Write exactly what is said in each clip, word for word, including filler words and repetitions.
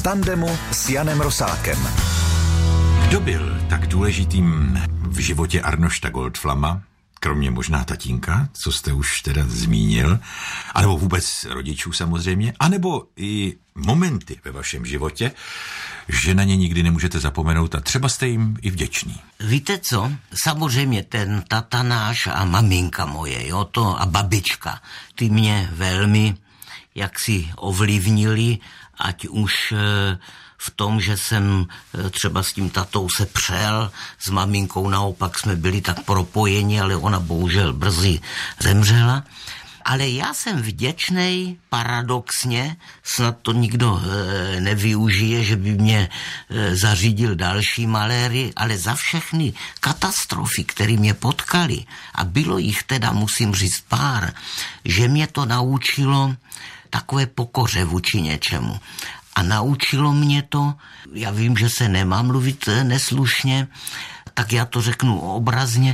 tandemu s Janem Rosákem. Kdo byl tak důležitým v životě Arnošta Goldflama, kromě možná tatínka, co jste už teda zmínil, anebo vůbec rodičů samozřejmě, anebo i momenty ve vašem životě, že na ně nikdy nemůžete zapomenout a třeba jste jim i vděčný? Víte co? Samozřejmě ten tatanáš a maminka moje, jo, to a babička, ty mě velmi jaksi ovlivnili, ať už v tom, že jsem třeba s tím tatou se přel, s maminkou naopak jsme byli tak propojeni, ale ona bohužel brzy zemřela. Ale já jsem vděčnej, paradoxně, snad to nikdo e, nevyužije, že by mě e, zařídil další maléry, ale za všechny katastrofy, které mě potkaly, a bylo jich teda, musím říct, pár, že mě to naučilo takové pokoře vůči něčemu. A naučilo mě to, já vím, že se nemá mluvit neslušně, tak já to řeknu obrazně,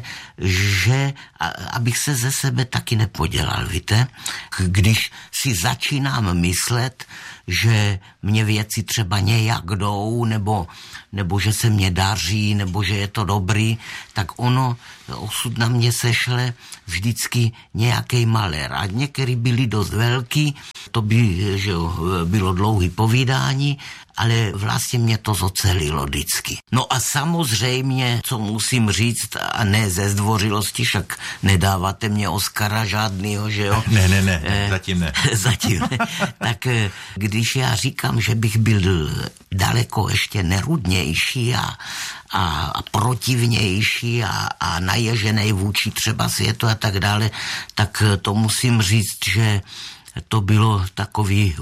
že abych se ze sebe taky nepodělal, víte? Když si začínám myslet, že mě věci třeba nějak jdou, nebo, nebo že se mě daří, nebo že je to dobrý, tak ono, osud na mě sešle vždycky nějaký malér. A některý byli dost velký, to by že jo, bylo dlouhý povídání, ale vlastně mě to zocelilo vždycky. No a samozřejmě, co musím říct, a ne ze zdvořilosti, však nedáváte mě Oscara žádnýho, že jo? Ne, ne, ne, eh, zatím ne. Zatím ne. Tak když já říkám, že bych byl daleko ještě nerudnější a, a, a protivnější a, a naježený vůči třeba světu a tak dále, tak to musím říct, že to bylo takový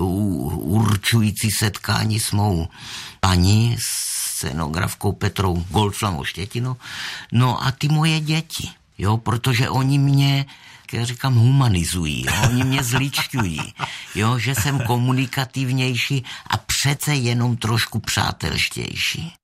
určující setkání s mou paní, scenografkou Petrou Goldflamovou Štětinou, no a ty moje děti, jo, protože oni mě, jak říkám, humanizují, jo? Oni mě zličťují, jo, že jsem komunikativnější a přece jenom trošku přátelštější.